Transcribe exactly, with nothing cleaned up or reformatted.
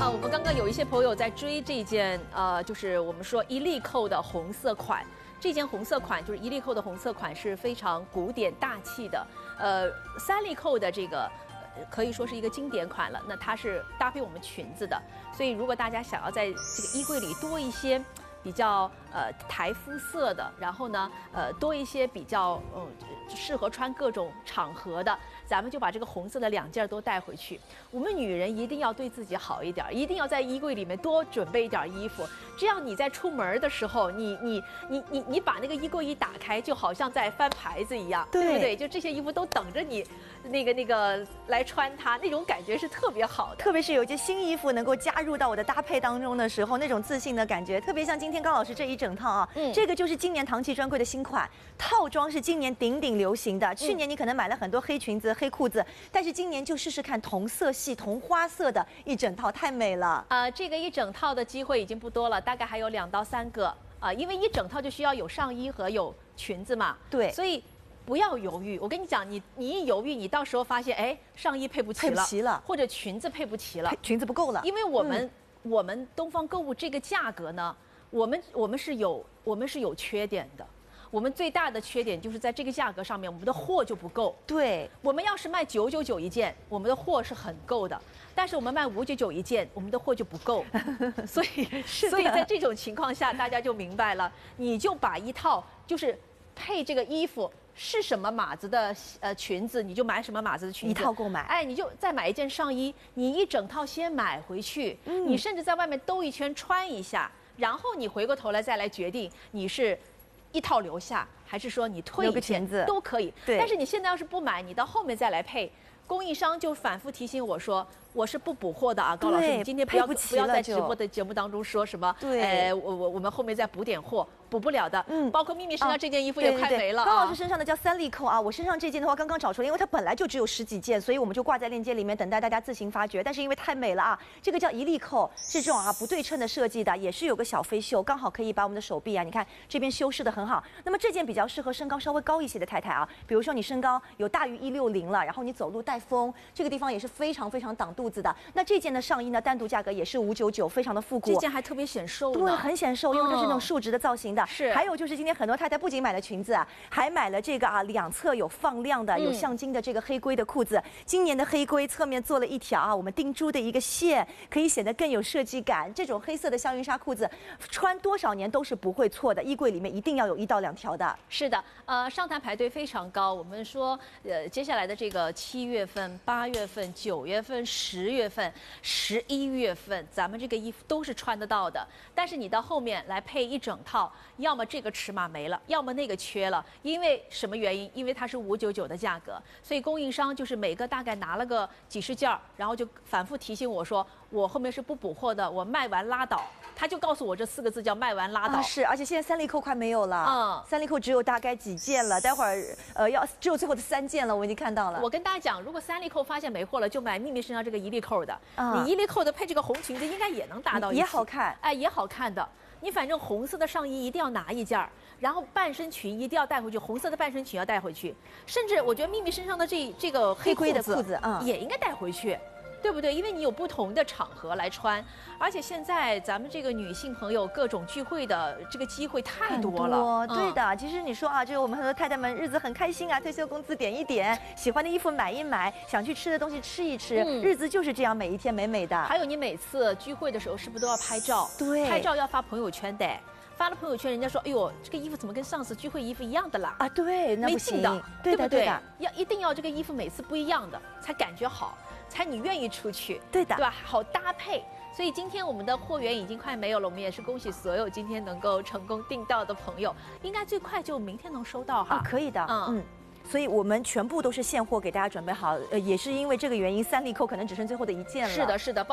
啊，我们刚刚有一些朋友在追这件呃，就是我们说伊利蔻的红色款。这件红色款就是伊利蔻的红色款，是非常古典大气的。呃，三丽蔻的这个。 可以说是一个经典款了，那它是搭配我们裙子的，所以如果大家想要在这个衣柜里多一些比较呃台肤色的，然后呢呃多一些比较嗯适合穿各种场合的，咱们就把这个红色的两件都带回去。我们女人一定要对自己好一点，一定要在衣柜里面多准备一点衣服，这样你在出门的时候，你你你你你把那个衣柜一打开，就好像在翻牌子一样， 对, 对不对？就这些衣服都等着你那个那个来穿它，那种感觉是特别好的。 特别是有一些新衣服能够加入到我的搭配当中的时候，那种自信的感觉，特别像今天高老师这一整套啊，嗯，这个就是今年唐奇专柜的新款套装，是今年顶顶流行的。去年你可能买了很多黑裙子、黑裤子，但是今年就试试看同色系、同花色的一整套，太美了。 呃，这个一整套的机会已经不多了，大概还有两到三个啊、呃，因为一整套就需要有上衣和有裙子嘛， 对， 所以。 不要犹豫，我跟你讲，你你一犹豫，你到时候发现，哎，上衣配不齐了， 配不齐了， 或者裙子配不齐了， 裙子不够了。 因为我们、嗯、我们东方购物这个价格呢，我们我们是有我们是有缺点的，我们最大的缺点就是在这个价格上面，我们的货就不够。 对， 我们要是卖九九九一件，我们的货是很够的，但是我们卖五九九一件，我们的货就不够。所以所以在这种情况下，大家就明白了，你就把一套就是配这个衣服。 是什么码子的呃裙子，你就买什么码子的裙子， 一套购买。 哎，你就再买一件上衣，你一整套先买回去，嗯、你甚至在外面兜一圈穿一下，然后你回过头来再来决定你是一套留下，还是说你退一件都可以。 对。 但是你现在要是不买，你到后面再来配，供应商就反复提醒我说。 我是不补货的啊，高老师，你今天不要不要在直播的节目当中说什么， 对， 哎，我我我们后面再补点货，补不了的，嗯，包括秘密身上这件衣服也快没了、啊。 高老师身上的叫三丽蔻啊，我身上这件的话刚刚找出来，因为它本来就只有十几件，所以我们就挂在链接里面，等待大家自行发掘。但是因为太美了啊，这个叫一粒蔻，是这种啊不对称的设计的，也是有个小飞袖，刚好可以把我们的手臂啊，你看这边修饰的很好。那么这件比较适合身高稍微高一些的太太啊，比如说你身高有大于一六零了，然后你走路带风，这个地方也是非常非常挡肚子的。那这 这件的上衣呢，单独价格也是五九九，非常的复古。 这件还特别显瘦， 对，很显瘦，因为它是那种竖直的造型的。 嗯、是。 还有就是今天很多太太不仅买了裙子啊，还买了这个啊两侧有放量的、有象金的这个黑龟的裤子。嗯、今年的黑龟侧面做了一条啊我们钉珠的一个线，可以显得更有设计感。这种黑色的香云纱裤子，穿多少年都是不会错的。衣柜里面一定要有一到两条的。 是的，呃，上台排队非常高。我们说，呃，接下来的这个七月份、八月份、九月份、十月份。 十一月份，咱们这个衣服都是穿得到的，但是你到后面来配一整套，要么这个尺码没了，要么那个缺了。因为什么原因？因为它是五九九的价格，所以供应商就是每个大概拿了个几十件儿，然后就反复提醒我说，我后面是不补货的，我卖完拉倒。他就告诉我这四个字叫卖完拉倒。 啊、是，而且现在三丽蔻快没有了，嗯，三丽蔻只有大概几件了，待会儿呃要只有最后的三件了，我已经看到了。 我跟大家讲，如果三丽蔻发现没货了，就买秘密身上这个一粒蔻的。 啊、 你一粒蔻的配这个红裙子，应该也能达到一起， 也好看， 哎，也好看的。你反正红色的上衣一定要拿一件儿，然后半身裙一定要带回去，红色的半身裙要带回去，甚至我觉得秘密身上的这这个黑龟的裤子， 嗯，也应该带回去。 对不对？因为你有不同的场合来穿，而且现在咱们这个女性朋友各种聚会的这个机会太多了。 多对的，嗯、其实你说啊，就是我们很多太太们日子很开心啊，退休工资点一点，喜欢的衣服买一买，想去吃的东西吃一吃，嗯、日子就是这样，每一天美美的。 还有你每次聚会的时候，是不是都要拍照？ 对， 拍照要发朋友圈的。 发了朋友圈，人家说：“哎呦，这个衣服怎么跟上次聚会衣服一样的啦？” 啊，对，那不行， 对不对？ 的， 要一定要这个衣服每次不一样的，才感觉好，才你愿意出去， 对的， 对吧？好搭配。所以今天我们的货源已经快没有了，我们也是恭喜所有今天能够成功订到的朋友，应该最快就明天能收到哈。 啊，可以的，嗯嗯。 所以我们全部都是现货给大家准备好，呃，也是因为这个原因，三丽蔻可能只剩最后的一件了。 是的，是的。